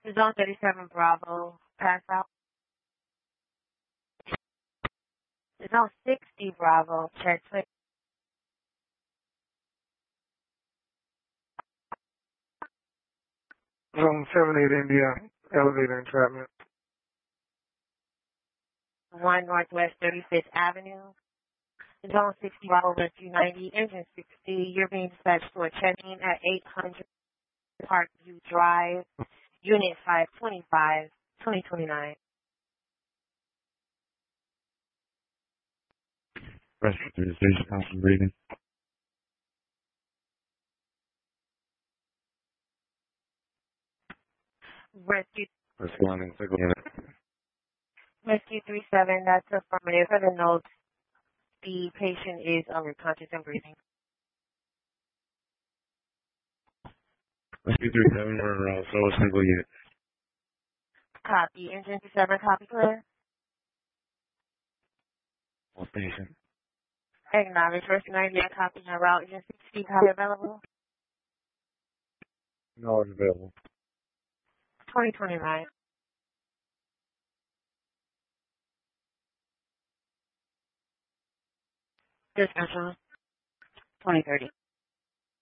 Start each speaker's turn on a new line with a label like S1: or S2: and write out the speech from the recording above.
S1: Zone 37 Bravo, pass out. Zone 60 Bravo, check switch.
S2: Zone 78 India, elevator entrapment.
S1: 1 Northwest 35th Avenue. Zone 60 Bravo, rescue 90, engine 60. You're being dispatched to a check-in at 800 Parkview Drive, Unit 525, 2029.
S3: Rescue 3 Station Council Reagan.
S1: Rescue
S3: Rescue 1 and Signal Unit.
S1: Rescue 37, that's affirmative. For the notes, the patient is unconscious and breathing.
S3: Rescue 37, we're solo single unit.
S1: Copy. Engine 37, copy clear.
S3: What station?
S1: Acknowledge. Rescue 90, copy and route. Engine 60, copy available.
S3: No, it's available.
S1: 2029. Discussion. 2030.